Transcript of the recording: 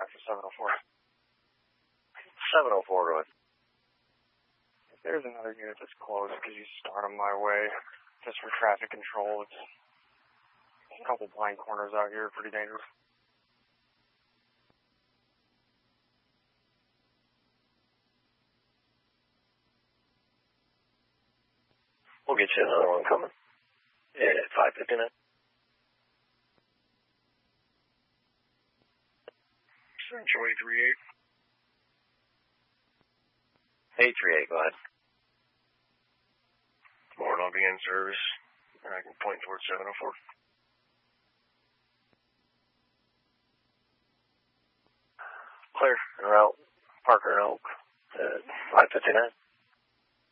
for 704. 704, go ahead. If there's another unit that's close, could you start on my way? Just for traffic control. It's a couple blind corners out here, pretty dangerous. We'll get you another one coming. Yeah, 559. Central 838. 838, go ahead. Morning, I'll be in service. I can point towards 704. Clear, en route. Parker and Oak at 559.